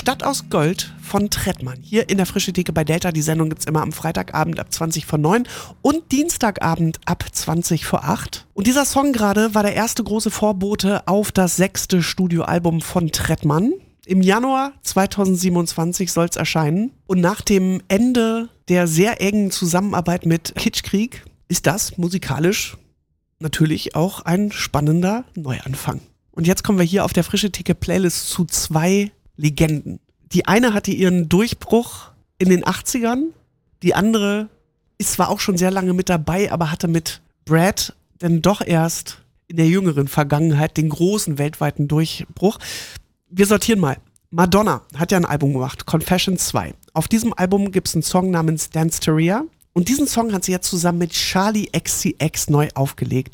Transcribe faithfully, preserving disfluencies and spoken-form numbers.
Stadt aus Gold von Trettmann. Hier in der Frische Theke bei Delta. Die Sendung gibt's immer am Freitagabend ab zwanzig vor neun und Dienstagabend ab zwanzig vor acht. Und dieser Song gerade war der erste große Vorbote auf das sechste Studioalbum von Trettmann. Im Januar zweitausendsiebenundzwanzig soll's erscheinen. Und nach dem Ende der sehr engen Zusammenarbeit mit Kitschkrieg ist das musikalisch natürlich auch ein spannender Neuanfang. Und jetzt kommen wir hier auf der Frische Theke Playlist zu zwei Legenden. Die eine hatte ihren Durchbruch in den achtzigern, die andere ist zwar auch schon sehr lange mit dabei, aber hatte mit Brad denn doch erst in der jüngeren Vergangenheit den großen weltweiten Durchbruch. Wir sortieren mal. Madonna hat ja ein Album gemacht, Confession zwei. Auf diesem Album gibt es einen Song namens Dance to Ria. Und diesen Song hat sie jetzt zusammen mit Charli X C X neu aufgelegt.